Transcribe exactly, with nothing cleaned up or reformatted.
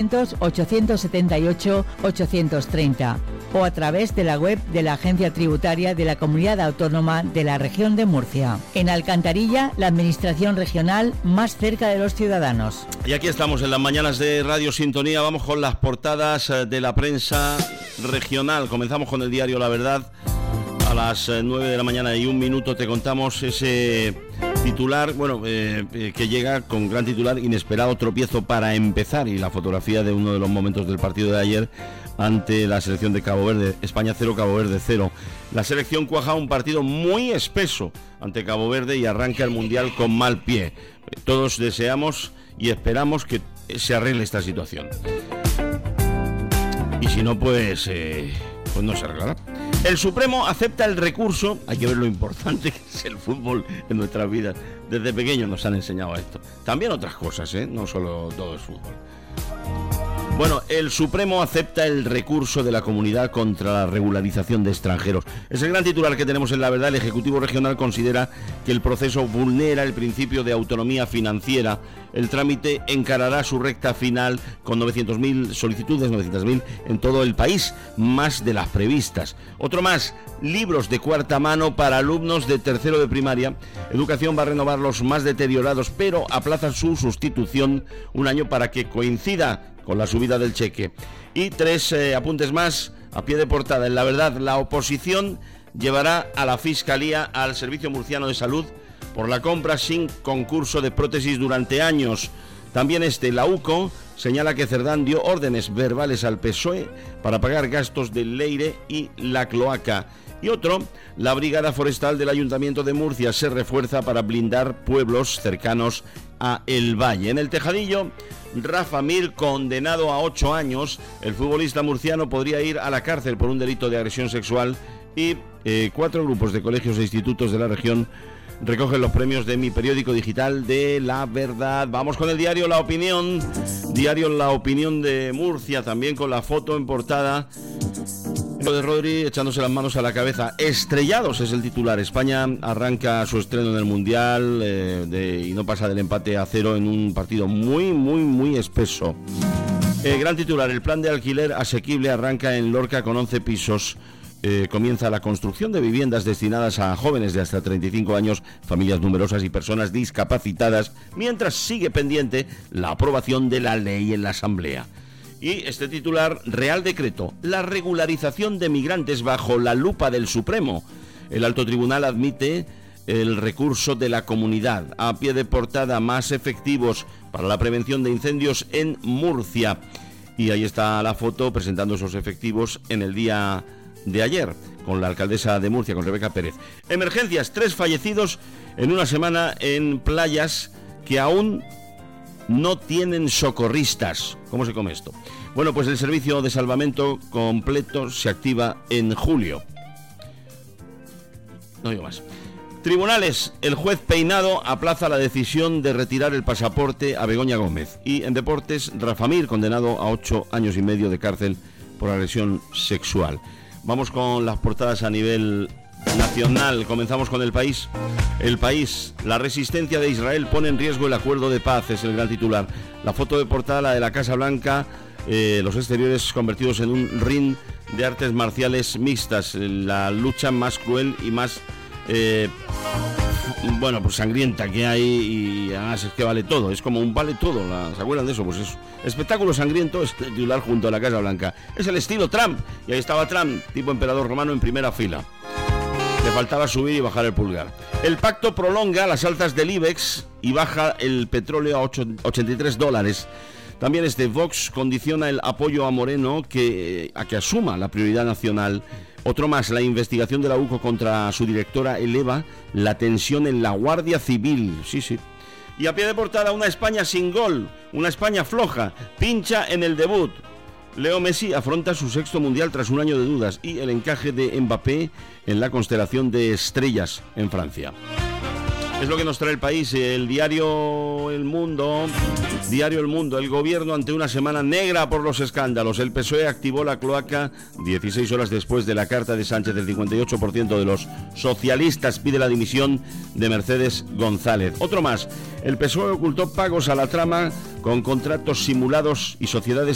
ochocientos setenta y ocho, ochocientos treinta o a través de la web de la Agencia Tributaria de la Comunidad Autónoma de la Región de Murcia. En Alcantarilla, la administración regional más cerca de los ciudadanos. Y aquí estamos en las mañanas de Radio Sintonía. Vamos con las portadas de la prensa regional. Comenzamos con el diario La Verdad. A las nueve de la mañana y un minuto te contamos ese titular, bueno, eh, que llega con gran titular: inesperado tropiezo para empezar, y la fotografía de uno de los momentos del partido de ayer ante la selección de Cabo Verde. España cero, Cabo Verde cero. La selección cuaja un partido muy espeso ante Cabo Verde y arranca el Mundial con mal pie. Todos deseamos y esperamos que se arregle esta situación. Y si no, pues, eh, pues no se arreglará. El Supremo acepta el recurso. Hay que ver lo importante que es el fútbol en nuestras vidas. Desde pequeños nos han enseñado esto. También otras cosas, ¿eh? No solo todo es fútbol. Bueno, el Supremo acepta el recurso de la comunidad contra la regularización de extranjeros. Es el gran titular que tenemos en La Verdad. El Ejecutivo Regional considera que el proceso vulnera el principio de autonomía financiera. El trámite encarará su recta final con novecientas mil solicitudes, novecientas mil en todo el país, más de las previstas. Otro más, libros de cuarta mano para alumnos de tercero de primaria. Educación va a renovar los más deteriorados, pero aplaza su sustitución un año para que coincida con la subida del cheque. Y tres eh, apuntes más a pie de portada. En La Verdad, la oposición llevará a la Fiscalía al Servicio Murciano de Salud por la compra sin concurso de prótesis durante años. También este, la U C O, señala que Cerdán dio órdenes verbales al P S O E para pagar gastos del Leire y la cloaca. Y otro, la Brigada Forestal del Ayuntamiento de Murcia se refuerza para blindar pueblos cercanos a El Valle. En el Tejadillo, Rafa Mir, condenado a ocho años. El futbolista murciano podría ir a la cárcel por un delito de agresión sexual. Y eh, cuatro grupos de colegios e institutos de la región recogen los premios de Mi Periódico Digital de La Verdad. Vamos con el diario La Opinión. Diario La Opinión de Murcia, también con la foto en portada de Rodri echándose las manos a la cabeza. Estrellados es el titular. España arranca su estreno en el Mundial eh, de, y no pasa del empate a cero en un partido muy, muy, muy espeso. Eh, gran titular. El plan de alquiler asequible arranca en Lorca con once pisos. Eh, comienza la construcción de viviendas destinadas a jóvenes de hasta treinta y cinco años, familias numerosas y personas discapacitadas, mientras sigue pendiente la aprobación de la ley en la Asamblea. Y este titular: Real Decreto, la regularización de migrantes bajo la lupa del Supremo. El Alto Tribunal admite el recurso de la comunidad. A pie de portada, más efectivos para la prevención de incendios en Murcia. Y ahí está la foto presentando esos efectivos en el día de ayer, con la alcaldesa de Murcia, con Rebeca Pérez. Emergencias, tres fallecidos en una semana en playas que aún no tienen socorristas. ¿Cómo se come esto? Bueno, pues el servicio de salvamento completo se activa en julio. No digo más. Tribunales, el juez Peinado aplaza la decisión de retirar el pasaporte a Begoña Gómez. Y en deportes, Rafa Mir, condenado a ocho años y medio de cárcel por agresión sexual. Vamos con las portadas a nivel nacional. Comenzamos con El País. El País, la resistencia de Israel pone en riesgo el acuerdo de paz, es el gran titular. La foto de portada, la de la Casa Blanca, eh, los exteriores convertidos en un ring de artes marciales mixtas, la lucha más cruel y más, eh, bueno, pues sangrienta que hay, y además es que vale todo, es como un vale todo, la, ¿se acuerdan de eso? Pues eso, espectáculo sangriento es el titular junto a la Casa Blanca. Es el estilo Trump, y ahí estaba Trump, tipo emperador romano en primera fila. Le faltaba subir y bajar el pulgar. El pacto prolonga las alzas del IBEX y baja el petróleo a ochenta y tres dólares. También este Vox condiciona el apoyo a Moreno que, a que asuma la prioridad nacional. Otro más, la investigación de la U C O contra su directora eleva la tensión en la Guardia Civil. Sí, sí. Y a pie de portada, una España sin gol, una España floja, pincha en el debut. Leo Messi afronta su sexto mundial tras un año de dudas, y el encaje de Mbappé en la constelación de estrellas en Francia. Es lo que nos trae El País. El diario El Mundo. Diario El Mundo. El gobierno ante una semana negra por los escándalos. El P S O E activó la cloaca dieciséis horas después de la carta de Sánchez. El cincuenta y ocho por ciento de los socialistas pide la dimisión de Mercedes González. Otro más. El P S O E ocultó pagos a la trama con contratos simulados y sociedades